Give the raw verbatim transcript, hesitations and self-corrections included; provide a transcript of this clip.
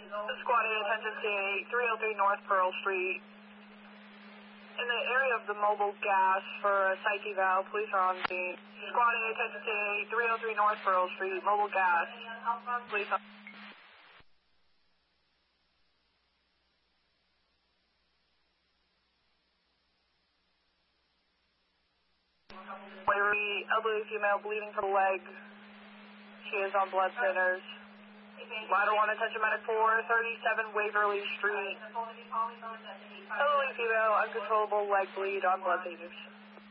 Squad eight, attention C eight, three oh three North Pearl Street. In the area of the mobile gas for a site eval, police are on scene. Squad eight, attention C eight, three oh three North Pearl Street, mobile gas. Police on. Waverly, elderly female bleeding from the leg. She is on blood thinners. Ladder one, attention medic four thirty-seven Waverly Street. Elderly female, uncontrollable leg bleed on blood thinners.